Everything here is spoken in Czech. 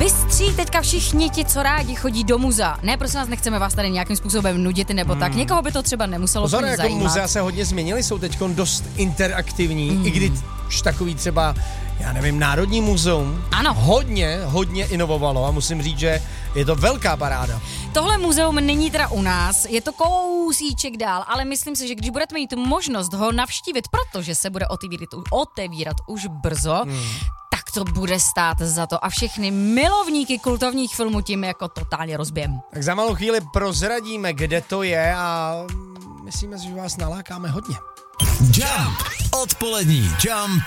Bystří teďka všichni ti, co rádi chodí do muzea. Ne, prosím vás, nechceme vás tady nějakým způsobem nudit nebo tak. Někoho by to třeba nemuselo Pozor, úplně jako zajímat. muzea se hodně změnily, jsou teď dost interaktivní, i když takový třeba, já nevím, Národní muzeum Ano. hodně inovovalo a musím říct, že je to velká paráda. Tohle muzeum není teda u nás, je to kousíček dál, ale myslím si, že když budete mít možnost ho navštívit, protože se bude otevírat už brzo, tak to bude stát za to a všechny milovníky kultovních filmů tím jako totálně rozbijem. Tak za malou chvíli prozradíme, kde to je a myslíme si, že vás nalákáme hodně. Jump. Odpolední Jump